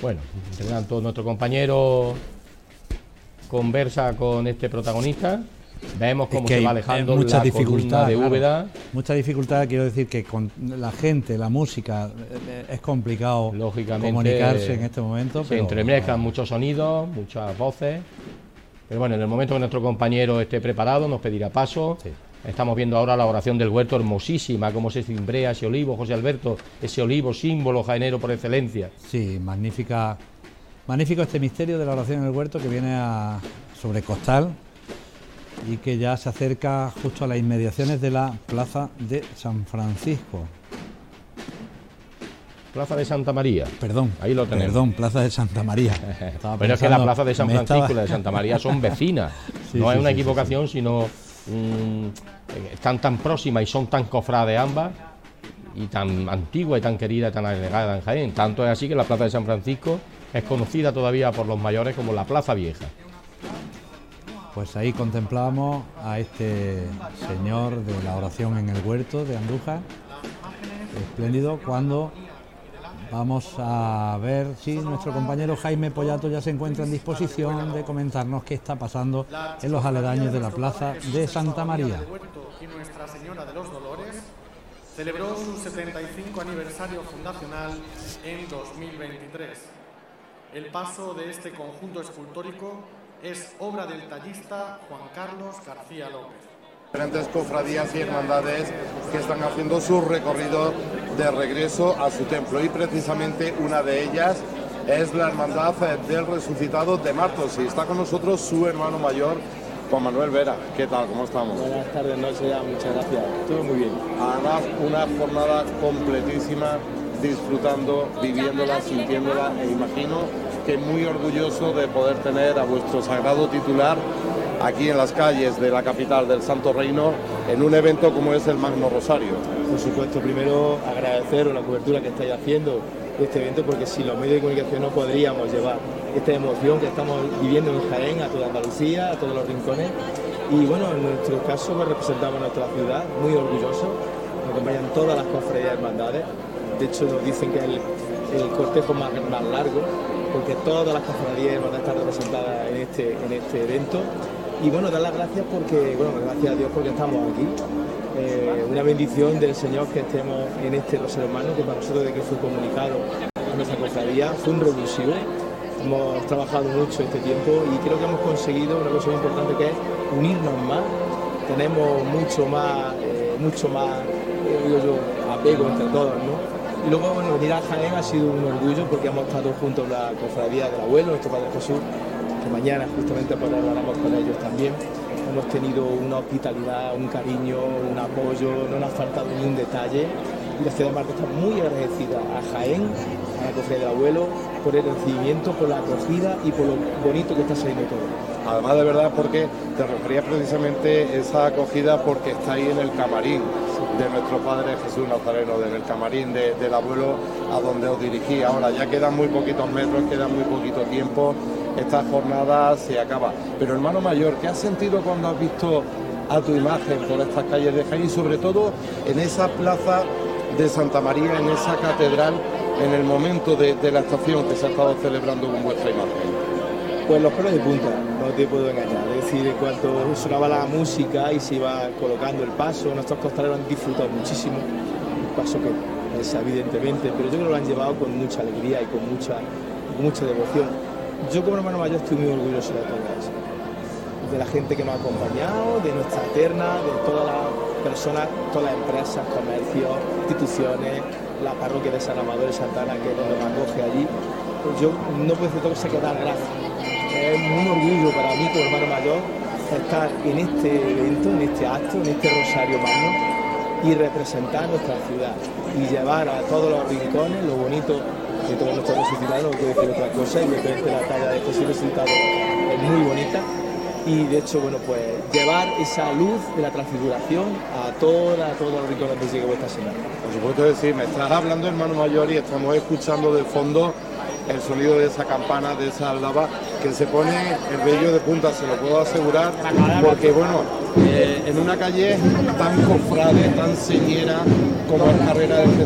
Bueno, entre tanto nuestro compañero conversa con este protagonista. Vemos cómo se va alejando la columna de Úbeda. Mucha dificultad, quiero decir que con la gente, la música, es complicado comunicarse en este momento. Se entremezclan muchos sonidos, muchas voces. Pero bueno, en el momento que nuestro compañero esté preparado, nos pedirá paso. Sí. Estamos viendo ahora la oración del huerto, hermosísima, cómo se cimbrea ese olivo, José Alberto, ese olivo símbolo jaenero por excelencia. Sí, magnífico este misterio de la oración en el huerto, que viene sobre Costal y que ya se acerca justo a las inmediaciones de la Plaza de San Francisco. Plaza de Santa María. Perdón, ahí lo tenemos. Perdón, Plaza de Santa María. Pero es que la Plaza de San Francisco y la de Santa María son vecinas. Sí, no es una equivocación, sino están tan próximas y son tan cofrades ambas, y tan antigua y tan querida y tan agregada en Jaén. Tanto es así que la Plaza de San Francisco es conocida todavía por los mayores como la Plaza Vieja. Pues ahí contemplamos a este señor de la oración en el huerto de Andújar, espléndido, cuando vamos a ver si nuestro compañero Jaime Pollato ya se encuentra en disposición de comentarnos qué está pasando en los aledaños de la Plaza de Santa María. Y Nuestra Señora de los Dolores celebró su 75 aniversario fundacional en 2023. El paso de este conjunto escultórico es obra del tallista Juan Carlos García López. Diferentes cofradías y hermandades que están haciendo su recorrido de regreso a su templo, y precisamente una de ellas es la Hermandad del Resucitado de Martos, y está con nosotros su hermano mayor, Juan Manuel Vera. ¿Qué tal? ¿Cómo estamos? Buenas tardes, noche ya, muchas gracias. Todo muy bien. Además, una jornada completísima, disfrutando, viviéndola, sintiéndola, e imagino que muy orgulloso de poder tener a vuestro sagrado titular aquí en las calles de la capital del Santo Reino, en un evento como es el Magno Rosario. Por supuesto, primero agradeceros la cobertura que estáis haciendo de este evento, porque sin los medios de comunicación no podríamos llevar esta emoción que estamos viviendo en Jaén a toda Andalucía, a todos los rincones. Y bueno, en nuestro caso pues, representamos a nuestra ciudad, muy orgullosos. Nos acompañan todas las cofradías y hermandades. De hecho, nos dicen que es el cortejo más largo, porque todas las cofradías van a estar representadas en este evento. Y bueno, dar las gracias porque, bueno, gracias a Dios porque estamos aquí. Una bendición del Señor que estemos en este Rosario Magno, que para nosotros, de que fue comunicado a nuestra cofradía, fue un revulsivo. Hemos trabajado mucho este tiempo y creo que hemos conseguido una cosa muy importante, que es unirnos más. Tenemos mucho más apego entre todos, ¿no? Y luego, bueno, venir a Jaén ha sido un orgullo, porque hemos estado juntos en la cofradía del abuelo, nuestro Padre Jesús, que mañana justamente pues hablaremos con ellos también. Hemos tenido una hospitalidad, un cariño, un apoyo, no nos ha faltado ni un detalle. Y la ciudad de Martos está muy agradecida a Jaén, a la cofradía del abuelo, por el recibimiento, por la acogida y por lo bonito que está saliendo todo. Además, de verdad, porque te refería precisamente esa acogida, porque está ahí en el camarín de nuestro Padre Jesús Nazareno, en el camarín del abuelo, a donde os dirigí. Ahora ya quedan muy poquitos metros, queda muy poquito tiempo, esta jornada se acaba. Pero hermano mayor, ¿qué has sentido cuando has visto a tu imagen por estas calles de Jaén, y sobre todo en esa plaza de Santa María, en esa catedral, en el momento de la estación que se ha estado celebrando con vuestra imagen? Pues los pelos de punta, no te puedo engañar. Es decir, en cuanto sonaba la música y se iba colocando el paso, nuestros costaleros han disfrutado muchísimo. Un paso que es evidentemente, pero yo creo que lo han llevado con mucha alegría y con mucha devoción. Yo como hermano mayor estoy muy orgulloso de todo eso. De la gente que nos ha acompañado, de nuestra terna, de todas las personas, todas las empresas, comercios, instituciones, la parroquia de San Amador de Santana, que es donde me acoge allí. Pues yo no puedo decir otra cosa que dar gracias. Es un orgullo para mí como hermano mayor estar en este evento, en este acto, en este Rosario Magno, y representar nuestra ciudad y llevar a todos los rincones lo bonito de todos nuestros resucitados. No quiero decir otra cosa, y me parece la talla de este resucitado es muy bonita. Y de hecho, bueno, pues llevar esa luz de la transfiguración a todos los rincones donde llegue vuestra semana. Por supuesto que sí, me estás hablando, hermano mayor, y estamos escuchando de fondo el sonido de esa campana, de esa aldaba, que se pone el vello de punta, se lo puedo asegurar, porque bueno, en una calle tan cofrade, tan señera como es Carrera del